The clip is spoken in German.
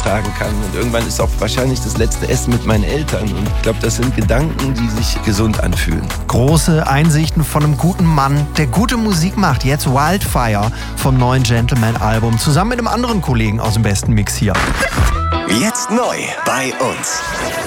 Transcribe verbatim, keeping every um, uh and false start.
vertragen kann. Und irgendwann ist auch wahrscheinlich das letzte Essen mit meinen Eltern. Und ich glaube, das sind Gedanken, die sich gesund anfühlen. Große Einsichten von einem guten Mann, der gute Musik macht. Jetzt Wildfire vom neuen Gentleman-Album. Zusammen mit einem anderen Kollegen aus dem besten Mix hier. Jetzt neu bei uns.